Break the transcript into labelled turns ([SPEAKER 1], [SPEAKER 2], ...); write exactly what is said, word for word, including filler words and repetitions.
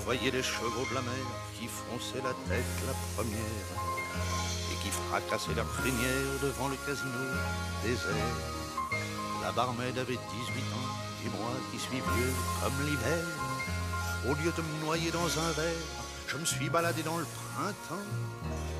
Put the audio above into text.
[SPEAKER 1] voyais les chevaux de la mer qui fronçaient la tête la première et qui fracassaient leur crinière devant le casino désert. La barmaid avait dix-huit ans et moi qui suis vieux comme l'hiver, au lieu de me noyer dans un verre, je me suis baladé dans le printemps